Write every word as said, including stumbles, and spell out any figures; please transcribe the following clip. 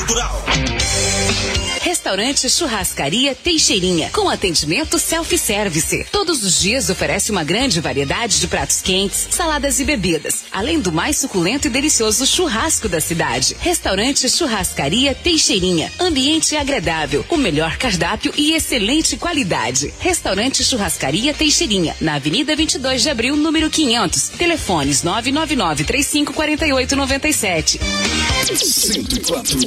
Cultural. Restaurante Churrascaria Teixeirinha, com atendimento self-service. Todos os dias oferece uma grande variedade de pratos quentes, saladas e bebidas, além do mais suculento e delicioso churrasco da cidade. Restaurante Churrascaria Teixeirinha, ambiente agradável, o melhor cardápio e excelente qualidade. Restaurante Churrascaria Teixeirinha, na Avenida vinte e dois de abril, número quinhentos. Telefones nove nove nove, três cinco quatro oito, nove sete. cento e quatro